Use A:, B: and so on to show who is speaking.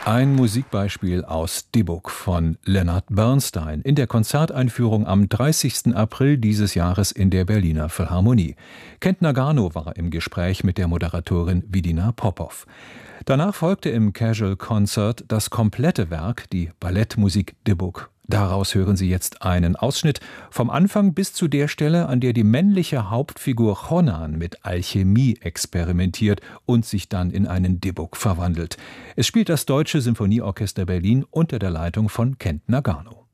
A: Ein Musikbeispiel aus Dybbuk von Leonard Bernstein in der Konzerteinführung am 30. April dieses Jahres in der Berliner Philharmonie. Kent Nagano war im Gespräch mit der Moderatorin Vidina Popov. Danach folgte im Casual Concert das komplette Werk, die Ballettmusik Dybbuk. Daraus hören Sie jetzt einen Ausschnitt vom Anfang bis zu der Stelle, an der die männliche Hauptfigur Chonan mit Alchemie experimentiert und sich dann in einen Dybbuk verwandelt. Es spielt das Deutsche Symphonieorchester Berlin unter der Leitung von Kent Nagano.